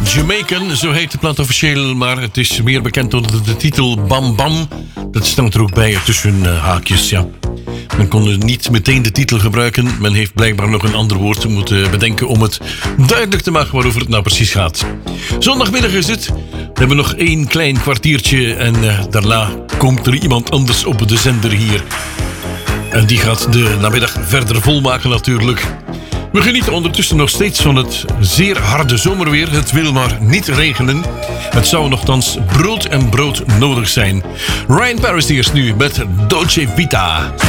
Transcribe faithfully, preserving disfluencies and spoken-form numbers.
Jamaican, zo heet de plaat officieel, maar het is meer bekend onder de titel Bam Bam. Dat staat er ook bij tussen uh, haakjes, ja. Men kon niet meteen de titel gebruiken. Men heeft blijkbaar nog een ander woord moeten bedenken om het duidelijk te maken waarover het nou precies gaat. Zondagmiddag is het. We hebben nog één klein kwartiertje en uh, daarna komt er iemand anders op de zender hier. En die gaat de namiddag verder volmaken natuurlijk. We genieten ondertussen nog steeds van het zeer harde zomerweer. Het wil maar niet regenen. Het zou nogthans brood en brood nodig zijn. Ryan Paris eerst nu met Dolce Vita.